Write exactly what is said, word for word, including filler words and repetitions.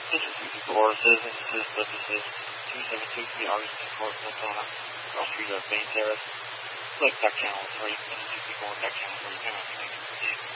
This is two four, citizen assist, this is two seven two three Augustine Court, Miltona, Cross Street of Bain Terrace. Select tech channel three, this is two four, tech channel three,